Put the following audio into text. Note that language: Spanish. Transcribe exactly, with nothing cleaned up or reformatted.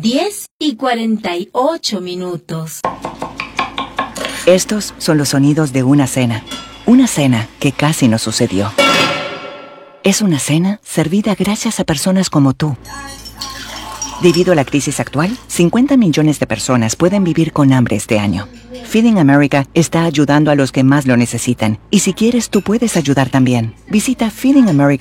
diez y cuarenta y ocho minutos. Estos son los sonidos de una cena. Una cena que casi no sucedió. Es una cena servida gracias a personas como tú. Debido a la crisis actual, cincuenta millones de personas pueden vivir con hambre este año. Feeding America está ayudando a los que más lo necesitan. Y si quieres, tú puedes ayudar también. Visita feeding america